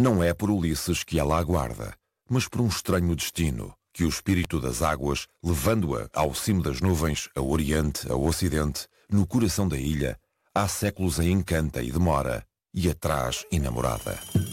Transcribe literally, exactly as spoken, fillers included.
Não é por Ulisses que ela aguarda, mas por um estranho destino, que o espírito das águas, levando-a ao cimo das nuvens, a oriente, a ocidente, no coração da ilha, há séculos a encanta e demora, e a traz enamorada.